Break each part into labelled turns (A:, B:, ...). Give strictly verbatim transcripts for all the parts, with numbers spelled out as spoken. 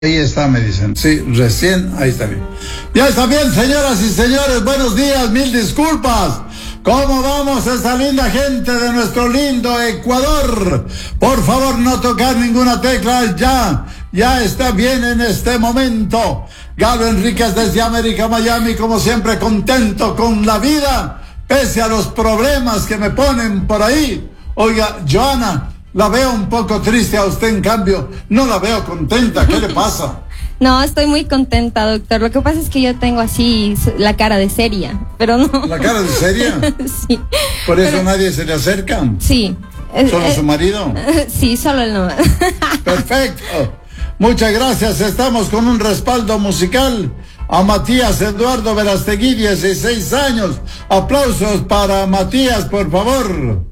A: Ahí está, me dicen. Sí, recién, ahí está bien. Ya está bien, señoras y señores, buenos días, mil disculpas. ¿Cómo vamos esa linda gente de nuestro lindo Ecuador? Por favor, no tocar ninguna tecla, ya, ya está bien en este momento. Galo Enríquez desde América, Miami, como siempre contento con la vida, pese a los problemas que me ponen por ahí. Oiga, Joana, la veo un poco triste a usted, en cambio, no la veo contenta. ¿Qué le pasa?
B: No, estoy muy contenta, doctor. Lo que pasa es que yo tengo así la cara de seria, pero no.
A: ¿La cara de seria?
B: Sí.
A: ¿Por eso
B: pero...
A: nadie se le acerca?
B: Sí.
A: ¿Solo eh, su marido?
B: Sí, solo el nomás.
A: Perfecto. Muchas gracias. Estamos con un respaldo musical a Matías Eduardo Verastegui, dieciséis años. Aplausos para Matías, por favor.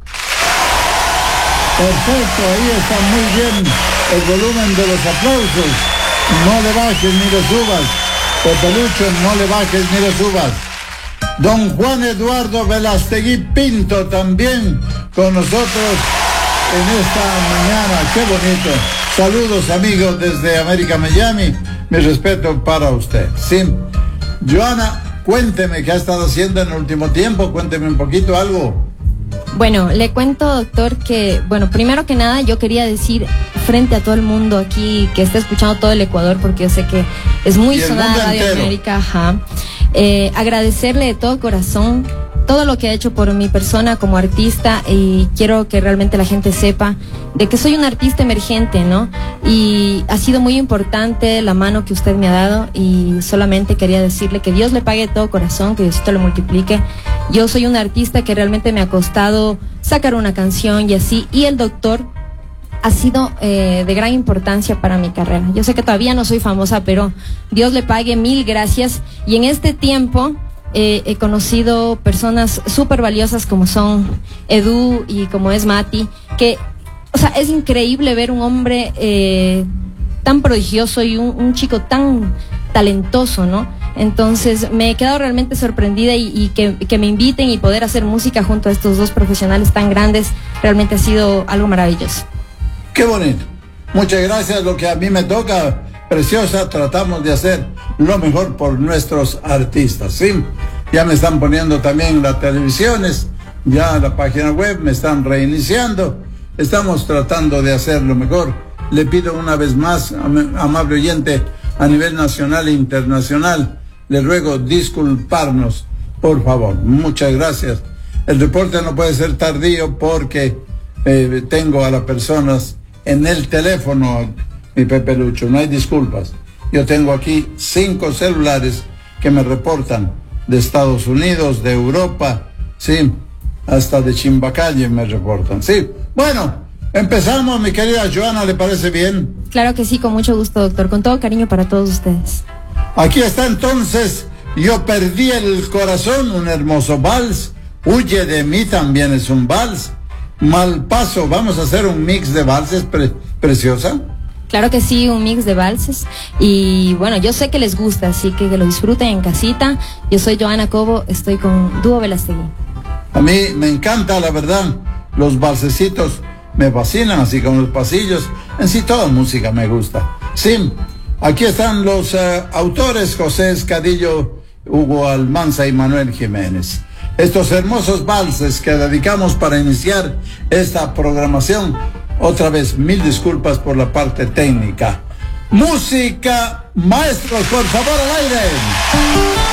A: Perfecto, ahí está muy bien el volumen de los aplausos. No le bajes ni le subas. Pepelucho, no le bajes ni le subas. Don Juan Eduardo Verastegui Pinto también con nosotros en esta mañana. Qué bonito. Saludos, amigos, desde América, Miami. Mi respeto para usted. Sí. Joana, cuénteme qué ha estado haciendo en el último tiempo. Cuénteme un poquito algo.
B: Bueno, le cuento, doctor, que, bueno, primero que nada yo quería decir frente a todo el mundo aquí que está escuchando todo el Ecuador, porque yo sé que es muy sonada Radio América, ajá, eh, agradecerle de todo corazón todo lo que ha hecho por mi persona como artista, y quiero que realmente la gente sepa de que soy un artista emergente, ¿no? Y ha sido muy importante la mano que usted me ha dado, y solamente quería decirle que Dios le pague de todo corazón, que Diosito lo multiplique. Yo soy un artista que realmente me ha costado sacar una canción y así, y el doctor ha sido eh, de gran importancia para mi carrera. Yo sé que todavía no soy famosa, pero Dios le pague, mil gracias. Y en este tiempo Eh, he conocido personas súper valiosas como son Edu y como es Mati, que, o sea, es increíble ver un hombre eh, tan prodigioso y un, un chico tan talentoso, ¿no? Entonces me he quedado realmente sorprendida, y, y que, que me inviten y poder hacer música junto a estos dos profesionales tan grandes, realmente ha sido algo maravilloso.
A: Qué bonito. Muchas gracias. Lo que a mí me toca, preciosa, tratamos de hacer lo mejor por nuestros artistas, ¿sí? Ya me están poniendo también las televisiones, ya la página web me están reiniciando. Estamos tratando de hacer lo mejor. Le pido una vez más, am amable oyente, a nivel nacional e internacional, le ruego disculparnos, por favor. Muchas gracias. El reporte no puede ser tardío porque eh, tengo a las personas en el teléfono, mi Pepelucho, no hay disculpas. Yo tengo aquí cinco celulares que me reportan de Estados Unidos, de Europa, sí, hasta de Chimbacalle me reportan, sí. Bueno, empezamos, mi querida Joana, ¿le parece bien?
B: Claro que sí, con mucho gusto, doctor, con todo cariño para todos ustedes.
A: Aquí está entonces, Yo perdí el corazón, un hermoso vals. Huye de mí también es un vals. Mal paso, vamos a hacer un mix de valses, pre preciosa.
B: Claro que sí, un mix de valses. Y bueno, yo sé que les gusta, así que que lo disfruten en casita. Yo soy Joana Cobo, estoy con Dúo Verastegui.
A: A mí me encanta, la verdad, los valsecitos me fascinan, así como los pasillos. En sí, toda música me gusta. Sí, aquí están los uh, autores: José Escadillo, Hugo Almanza y Manuel Jiménez. Estos hermosos valses que dedicamos para iniciar esta programación. Otra vez, mil disculpas por la parte técnica. Música, maestros, por favor, al aire.